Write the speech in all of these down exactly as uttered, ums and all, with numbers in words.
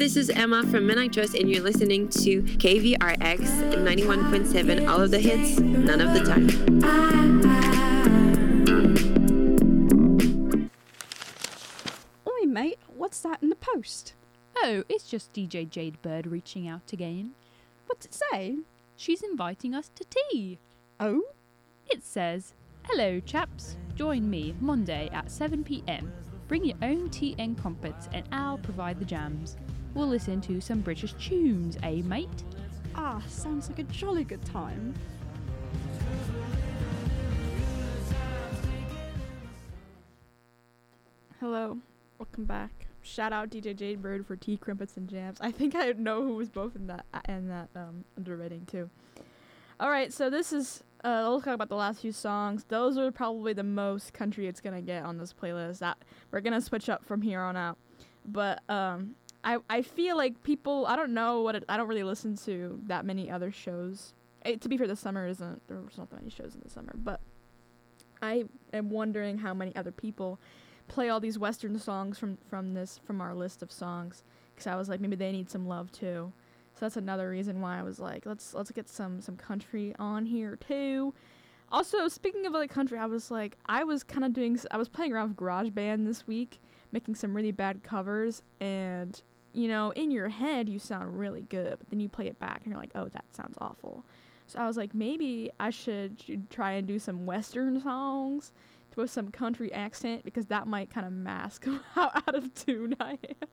this is Emma from Midnight Trust, and you're listening to K V R X ninety-one point seven. All of the hits, none of the time. Oi, mate, what's that in the post? Oh, it's just D J Jade Bird reaching out again. What's it say? She's inviting us to tea. Oh? It says, "Hello, chaps. Join me Monday at seven p.m. Bring your own tea and crumpets, and I'll provide the jams. We'll listen to some British tunes, eh, mate?" Ah, sounds like a jolly good time. Hello, welcome back. Shout out D J Jade Bird for tea, crumpets, and jams. I think I know who was both in that and that um underwriting too. All right, so this is uh let's talk about the last few songs. Those are probably the most country it's gonna get on this playlist. That we're gonna switch up from here on out. But um, I I feel like people, I don't know what it, I don't really listen to that many other shows. It, to be fair, the summer isn't there's not that many shows in the summer, but I am wondering how many other people play all these Western songs from from this from our list of songs, because I was like, maybe they need some love too. So that's another reason why I was like, let's let's get some some country on here too. Also, speaking of like country, I was like, I was kind of doing, I was playing around with GarageBand this week, making some really bad covers, and you know, in your head you sound really good, but then you play it back and you're like, oh, that sounds awful. So I was like, maybe I should, should try and do some Western songs with some country accent, because that might kind of mask how out of tune I am.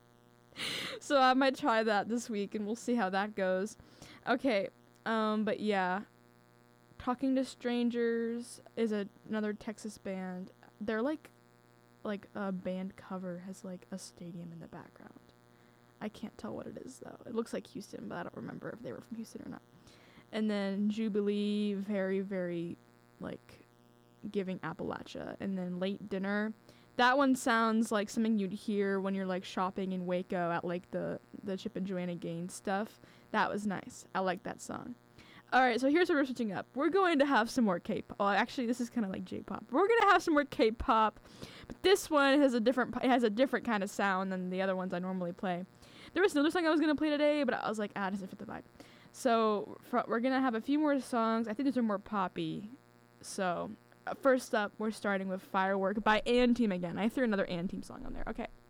So I might try that this week, and we'll see how that goes. Okay, um, but yeah, Talking to Strangers is a, another Texas band. They're like, like a band cover has like a stadium in the background. I can't tell what it is though. It looks like Houston, but I don't remember if they were from Houston or not. And then Jubilee, very, very like giving Appalachia. And then Late Dinner, that one sounds like something you'd hear when you're like shopping in Waco at like the the Chip and Joanna Gaines stuff. That was nice. I like that song. All right, so here's what we're switching up. We're going to have some more K-pop. Well, actually, this is kind of like J-pop. We're gonna have some more K-pop, but this one has a different it has a different kind of sound than the other ones I normally play. There was another song I was gonna play today, but I was like, ah, it doesn't fit the vibe. So for, we're gonna have a few more songs. I think these are more poppy. So uh, first up, we're starting with Firework by Anteam again. I threw another Anteam song on there. Okay.